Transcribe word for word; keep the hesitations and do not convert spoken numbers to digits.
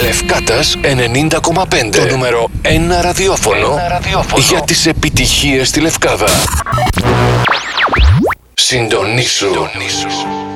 Λευκάτας ενενήντα κόμμα πέντε. Το νούμερο ένα ραδιόφωνο, ένα ραδιόφωνο για τις επιτυχίες στη Λευκάδα. Συντονίσου. Συντονίσου.